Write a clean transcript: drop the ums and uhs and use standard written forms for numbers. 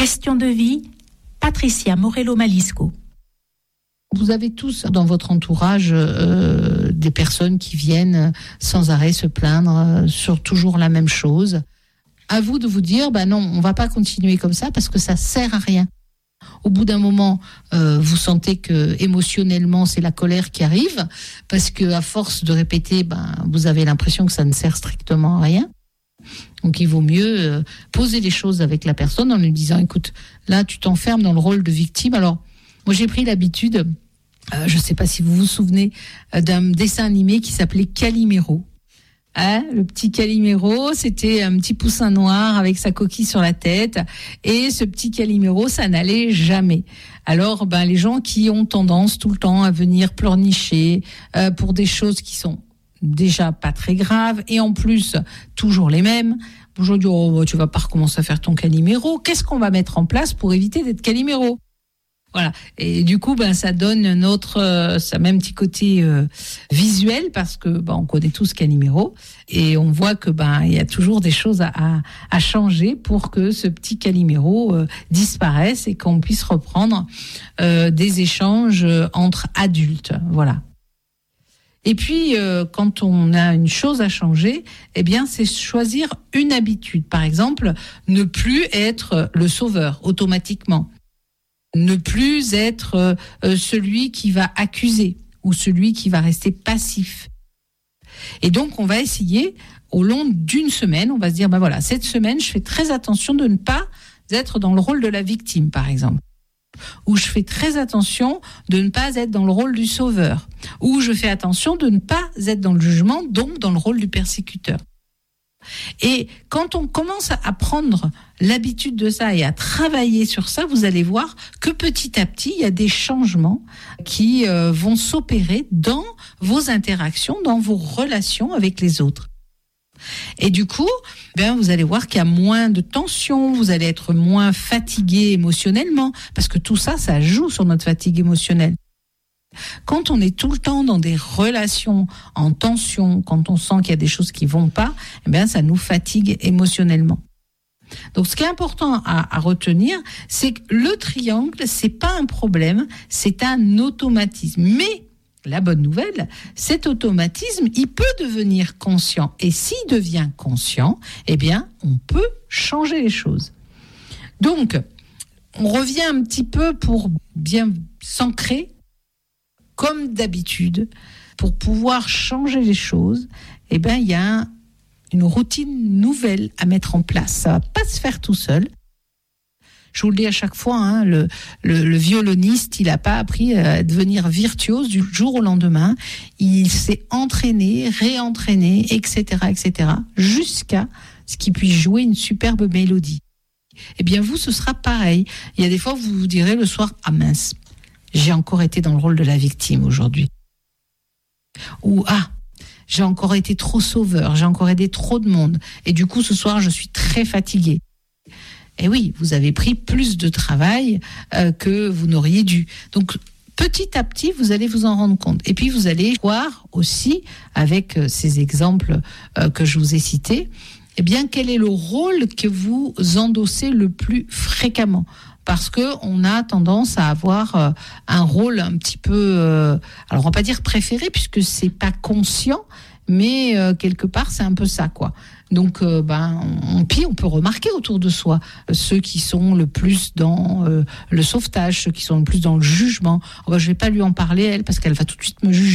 Question de vie, Patricia Morello-Malisco. Vous avez tous dans votre entourage des personnes qui viennent sans arrêt se plaindre sur toujours la même chose. À vous de vous dire, non, on va pas continuer comme ça parce que ça sert à rien. Au bout d'un moment, vous sentez que émotionnellement, c'est la colère qui arrive parce que à force de répéter, vous avez l'impression que ça ne sert strictement à rien. Donc il vaut mieux poser les choses avec la personne en lui disant, écoute, là tu t'enfermes dans le rôle de victime. Alors moi j'ai pris l'habitude, je ne sais pas si vous vous souvenez d'un dessin animé qui s'appelait Calimero. Le petit Calimero, c'était un petit poussin noir avec sa coquille sur la tête, et ce petit Calimero, ça n'allait jamais. Alors les gens qui ont tendance tout le temps à venir pleurnicher pour des choses qui sont déjà pas très grave, et en plus, toujours les mêmes. Aujourd'hui, tu vas pas recommencer à faire ton Calimero. Qu'est-ce qu'on va mettre en place pour éviter d'être Calimero ? Voilà. Et du coup, ça donne ça met un petit côté visuel parce que on connaît tous Calimero et on voit que il y a toujours des choses à changer pour que ce petit Calimero disparaisse et qu'on puisse reprendre des échanges entre adultes. Voilà. Et puis, quand on a une chose à changer, c'est choisir une habitude. Par exemple, ne plus être le sauveur automatiquement. Ne plus être celui qui va accuser ou celui qui va rester passif. Et donc, on va essayer, au long d'une semaine, on va se dire, cette semaine, je fais très attention de ne pas être dans le rôle de la victime, par exemple. Ou je fais très attention de ne pas être dans le rôle du sauveur. Ou je fais attention de ne pas être dans le jugement, donc dans le rôle du persécuteur. Et quand on commence à prendre l'habitude de ça et à travailler sur ça, vous allez voir que petit à petit, il y a des changements qui vont s'opérer dans vos interactions, dans vos relations avec les autres. Et du coup, vous allez voir qu'il y a moins de tension, vous allez être moins fatigué émotionnellement, parce que tout ça, ça joue sur notre fatigue émotionnelle. Quand on est tout le temps dans des relations en tension, quand on sent qu'il y a des choses qui vont pas, ça nous fatigue émotionnellement. Donc, ce qui est important à retenir, c'est que le triangle, c'est pas un problème, c'est un automatisme. Mais la bonne nouvelle, cet automatisme, il peut devenir conscient. Et s'il devient conscient, on peut changer les choses. Donc, on revient un petit peu pour bien s'ancrer, comme d'habitude, pour pouvoir changer les choses. Il y a une routine nouvelle à mettre en place. Ça va pas se faire tout seul. Je vous le dis à chaque fois, le violoniste, il n'a pas appris à devenir virtuose du jour au lendemain. Il s'est entraîné, réentraîné, etc., jusqu'à ce qu'il puisse jouer une superbe mélodie. Vous, ce sera pareil. Il y a des fois, vous vous direz le soir, ah mince, j'ai encore été dans le rôle de la victime aujourd'hui. Ou, j'ai encore été trop sauveur, j'ai encore aidé trop de monde. Et du coup, ce soir, je suis très fatiguée. Et oui, vous avez pris plus de travail que vous n'auriez dû. Donc, petit à petit, vous allez vous en rendre compte. Et puis, vous allez voir aussi, avec ces exemples que je vous ai cités, quel est le rôle que vous endossez le plus fréquemment. Parce qu'on a tendance à avoir un rôle un petit peu, alors on va pas dire préféré, puisque c'est pas conscient, mais quelque part, c'est un peu ça, quoi. Donc, puis on peut remarquer autour de soi ceux qui sont le plus dans le sauvetage, ceux qui sont le plus dans le jugement. Je vais pas lui en parler, elle, parce qu'elle va tout de suite me juger.